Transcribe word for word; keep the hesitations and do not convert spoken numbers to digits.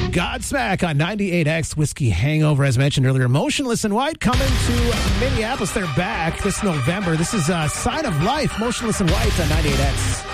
Godsmack on ninety-eight X Whiskey Hangover, as mentioned earlier. Motionless in White coming to Minneapolis. They're back this November. This is a Sign of Life, Motionless in White on ninety-eight X.